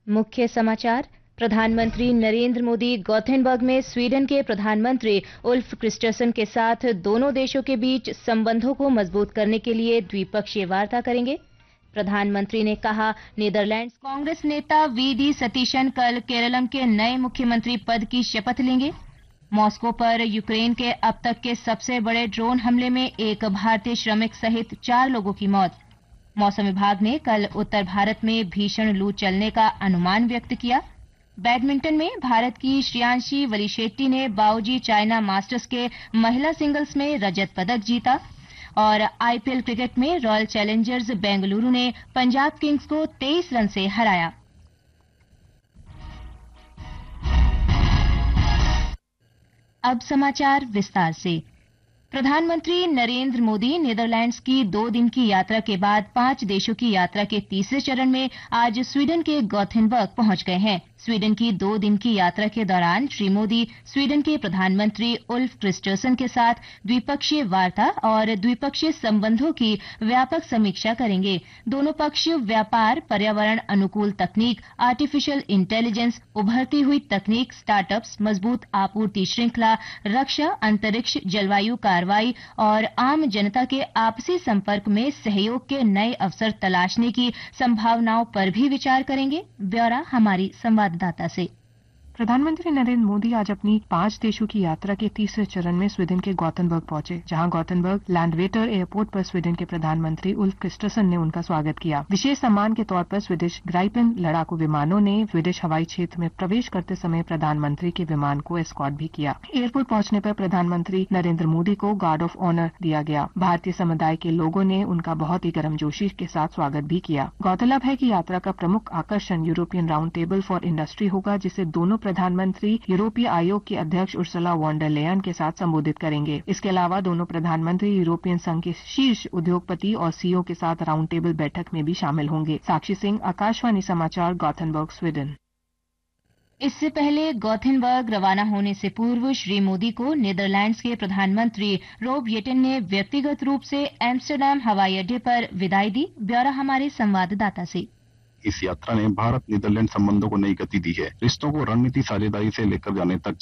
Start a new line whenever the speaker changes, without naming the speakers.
मुख्य समाचार। प्रधानमंत्री नरेंद्र मोदी गॉथेनबर्ग में स्वीडन के प्रधानमंत्री उल्फ क्रिस्टरसन के साथ दोनों देशों के बीच संबंधों को मजबूत करने के लिए द्विपक्षीय वार्ता करेंगे। प्रधानमंत्री ने कहा, नीदरलैंड्स कांग्रेस नेता वी.डी. सतीशन कल केरलम के नए मुख्यमंत्री पद की शपथ लेंगे। मॉस्को पर यूक्रेन के अब तक के सबसे बड़े ड्रोन हमले में एक भारतीय श्रमिक सहित 4 लोगों की मौत। मौसम विभाग ने कल उत्तर भारत में भीषण लू चलने का अनुमान व्यक्त किया। बैडमिंटन में भारत की श्रेयांशी वलीशेट्टी ने बाओजी चाइना मास्टर्स के महिला सिंगल्स में रजत पदक जीता। और आईपीएल क्रिकेट में रॉयल चैलेंजर्स बेंगलुरु ने पंजाब किंग्स को 23 रन से हराया। अब समाचार विस्तार से। प्रधानमंत्री नरेंद्र मोदी नीदरलैंड्स की 2 दिन की यात्रा के बाद 5 देशों की यात्रा के तीसरे चरण में आज स्वीडन के गॉथेनबर्ग पहुंच गए हैं। स्वीडन की 2 दिन की यात्रा के दौरान श्री मोदी स्वीडन के प्रधानमंत्री उल्फ क्रिस्टरसन के साथ द्विपक्षीय वार्ता और द्विपक्षीय संबंधों की व्यापक समीक्षा करेंगे। दोनों पक्ष व्यापार, पर्यावरण अनुकूल तकनीक, आर्टिफिशियल इंटेलिजेंस, उभरती हुई तकनीक, स्टार्टअप्स, मजबूत आपूर्ति श्रृंखला, रक्षा, अंतरिक्ष, जलवायु कार्रवाई और आम जनता के आपसी संपर्क में सहयोग के नए अवसर तलाशने की संभावनाओं पर भी विचार करेंगे। ब्यौरा हमारी संवाददाता से।
प्रधानमंत्री नरेंद्र मोदी आज अपनी 5 देशों की यात्रा के तीसरे चरण में स्वीडन के गॉथेनबर्ग पहुंचे, जहां गॉथेनबर्ग लैंडवेटर एयरपोर्ट पर स्वीडन के प्रधानमंत्री उल्फ क्रिस्टरसन ने उनका स्वागत किया। विशेष सम्मान के तौर पर स्वीडिश ग्राइपेन लड़ाकू विमानों ने स्वीडिश हवाई क्षेत्र में प्रवेश करते समय प्रधानमंत्री के विमान को एस्कॉर्ट भी किया। एयरपोर्ट पहुंचने पर प्रधानमंत्री नरेंद्र मोदी को गार्ड ऑफ ऑनर दिया गया। भारतीय समुदाय के लोगों ने उनका बहुत ही गर्मजोशी के साथ स्वागत भी किया। गौरतलब है कि यात्रा का प्रमुख आकर्षण European round table for industry होगा, जिसे दोनों प्रधानमंत्री यूरोपीय आयोग की अध्यक्ष उर्सुला वॉन डर लेयन के साथ संबोधित करेंगे। इसके अलावा दोनों प्रधानमंत्री यूरोपियन संघ के शीर्ष उद्योगपति और सीईओ के साथ राउंड टेबल बैठक में भी शामिल होंगे। साक्षी सिंह, आकाशवाणी समाचार, गॉथेनबर्ग, स्वीडन।
इससे पहले गॉथेनबर्ग रवाना होने से पूर्व श्री मोदी को नीदरलैंड्स के प्रधानमंत्री रोब येटन ने व्यक्तिगत रूप से एम्स्टर्डम हवाई अड्डे पर विदाई दी। ब्यौरा हमारे संवाददाता से।
इस यात्रा ने भारत नीदरलैंड संबंधों को नई गति दी है। रिश्तों को रणनीति साझेदारी से लेकर जाने तक